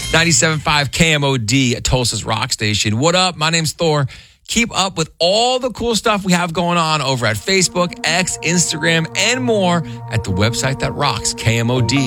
97.5 KMOD, Tulsa's Rock Station. What up? My name's Thor. Keep up with all the cool stuff we have going on over at Facebook, X, Instagram, and more at the website that rocks, KMOD.